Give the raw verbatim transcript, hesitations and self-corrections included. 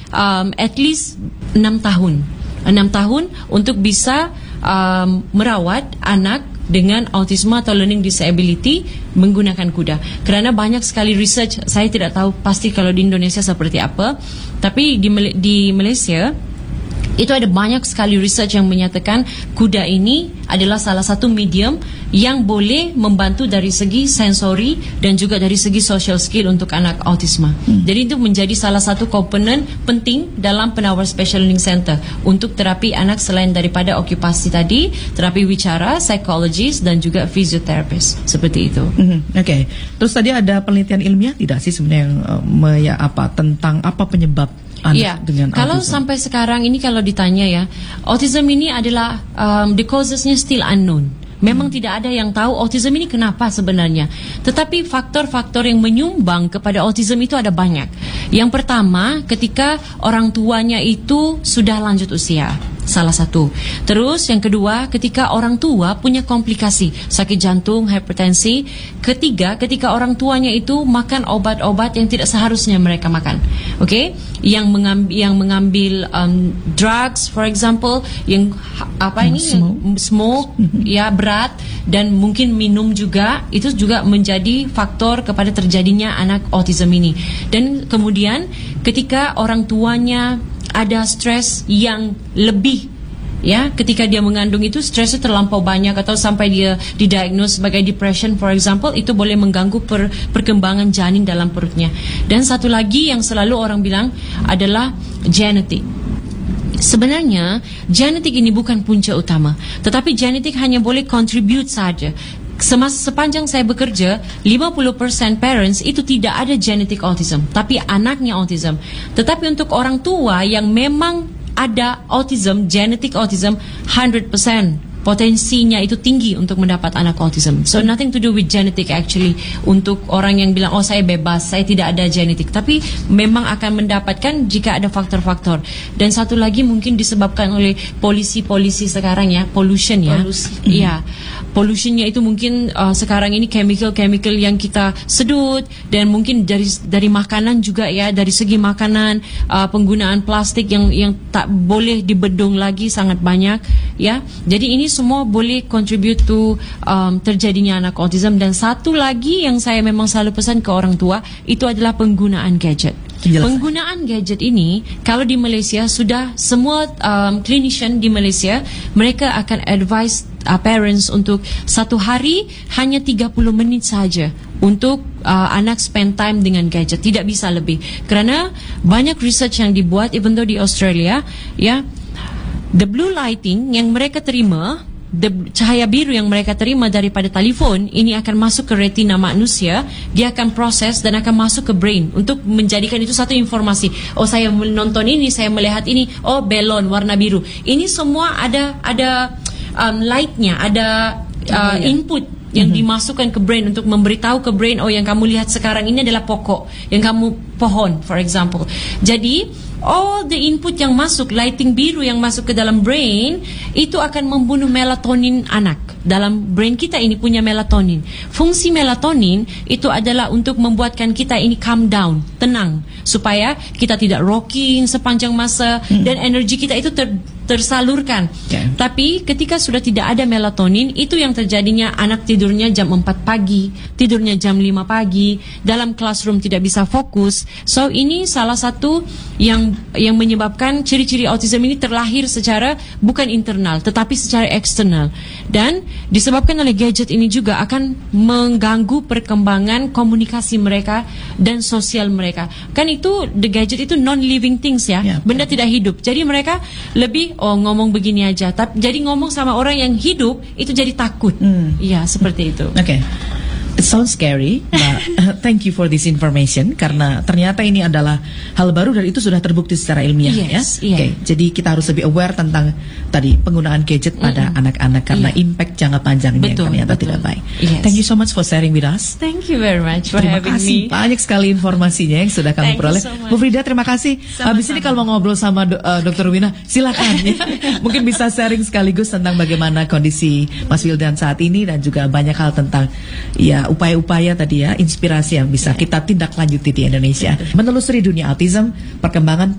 um, at least enam tahun. enam tahun untuk bisa um, merawat anak dengan autisme atau learning disability menggunakan kuda. Kerana banyak sekali research, saya tidak tahu pasti kalau di Indonesia seperti apa, tapi di, di Malaysia itu ada banyak sekali research yang menyatakan kuda ini adalah salah satu medium yang boleh membantu dari segi sensori dan juga dari segi social skill untuk anak autisme. Hmm. Jadi itu menjadi salah satu komponen penting dalam penawar special learning center untuk terapi anak selain daripada okupasi tadi, terapi wicara, psikologis dan juga fisioterapis. Seperti itu. Hmm. Oke. Okay. Terus tadi ada penelitian ilmiah tidak sih sebenarnya yang uh, me, ya, apa tentang apa penyebab anak ya, dengan kalau autism? Sampai sekarang ini kalau ditanya ya, autism ini adalah um, the causesnya still unknown. Memang hmm. tidak ada yang tahu autism ini kenapa sebenarnya. Tetapi faktor-faktor yang menyumbang kepada autism itu ada banyak. Yang pertama, ketika orang tuanya itu sudah lanjut usia. Salah satu. Terus yang kedua, ketika orang tua punya komplikasi sakit jantung, hipertensi. Ketiga, ketika orang tuanya itu makan obat-obat yang tidak seharusnya mereka makan. Okey, yang mengambil yang mengambil um, drugs, for example, yang apa ini smoke, yang smoke ya berat dan mungkin minum juga, itu juga menjadi faktor kepada terjadinya anak autism ini. Dan kemudian ketika orang tuanya ada stres yang lebih, ya, ketika dia mengandung itu stresnya terlampau banyak atau sampai dia didiagnose sebagai depression for example, itu boleh mengganggu per, perkembangan janin dalam perutnya. Dan satu lagi yang selalu orang bilang adalah genetik. Sebenarnya genetik ini bukan punca utama, tetapi genetik hanya boleh contribute saja. Semasa sepanjang saya bekerja, lima puluh persen parents itu tidak ada genetic autism, tapi anaknya autism. Tetapi untuk orang tua yang memang ada autism, genetic autism, one hundred percent potensinya itu tinggi untuk mendapat anak autism. So nothing to do with genetic actually. Untuk orang yang bilang, oh saya bebas, saya tidak ada genetik, tapi memang akan mendapatkan jika ada faktor-faktor. Dan satu lagi mungkin disebabkan oleh polisi-polisi sekarang ya, pollution ya. Polusi. Iya. Pollutionnya itu mungkin uh, sekarang ini chemical-chemical yang kita sedut, dan mungkin dari dari makanan juga ya, dari segi makanan, uh, penggunaan plastik yang yang tak boleh dibendung lagi sangat banyak ya. Jadi ini semua boleh contribute to um, terjadinya anak autism. Dan satu lagi yang saya memang selalu pesan ke orang tua, itu adalah penggunaan gadget. Jelas. Penggunaan gadget ini, kalau di Malaysia sudah semua um, clinician di Malaysia, mereka akan advise uh, parents untuk satu hari hanya tiga puluh minit saja untuk uh, anak spend time dengan gadget, tidak bisa lebih. Kerana banyak research yang dibuat, even though di Australia ya, the blue lighting yang mereka terima, the cahaya biru yang mereka terima daripada telefon ini akan masuk ke retina manusia, dia akan proses dan akan masuk ke brain untuk menjadikan itu satu informasi. Oh, saya menonton ini, saya melihat ini, oh belon warna biru. Ini semua ada ada um, lightnya, ada uh, input yang mm-hmm. dimasukkan ke brain untuk memberitahu ke brain, oh yang kamu lihat sekarang ini adalah pokok, yang kamu pohon for example. Jadi all the input yang masuk, lighting biru yang masuk ke dalam brain, itu akan membunuh melatonin anak. Dalam brain kita ini punya melatonin. Fungsi melatonin itu adalah untuk membuatkan kita ini calm down, tenang, supaya kita tidak rocking sepanjang masa hmm. dan energi kita itu ter, tersalurkan. Okay. Tapi ketika sudah tidak ada melatonin, itu yang terjadinya anak tidurnya jam empat pagi, tidurnya jam lima pagi, dalam classroom tidak bisa fokus. So ini salah satu yang yang menyebabkan ciri-ciri autism ini terlahir secara bukan internal tetapi secara eksternal, dan disebabkan oleh gadget ini juga akan mengganggu perkembangan komunikasi mereka dan sosial mereka. Kan itu, the gadget itu non-living things ya, yeah, benda tidak hidup. Jadi mereka lebih oh ngomong begini aja, tapi jadi ngomong sama orang yang hidup itu jadi takut. Iya, hmm. seperti itu. Oke. Okay. It sounds scary, but uh, thank you for this information, karena ternyata ini adalah hal baru dan itu sudah terbukti secara ilmiah. Yes, ya. Oke, okay, jadi kita harus lebih aware tentang tadi penggunaan gadget pada mm-hmm. anak-anak karena yeah. impact jangka panjangnya betul, yang ternyata betul. tidak baik. Yes. Thank you so much for sharing with us. Thank you very much for terima having kasih. me. Banyak sekali informasinya yang sudah kami peroleh. So Bu Frida, terima kasih. Sama-sama. Habis ini kalau mau ngobrol sama do, uh, dokter Wina, silakan ya. Mungkin bisa sharing sekaligus tentang bagaimana kondisi Mas Wildan saat ini dan juga banyak hal tentang ya upaya-upaya tadi ya, inspirasi yang bisa kita tindak lanjuti di Indonesia. Menelusuri dunia autism, perkembangan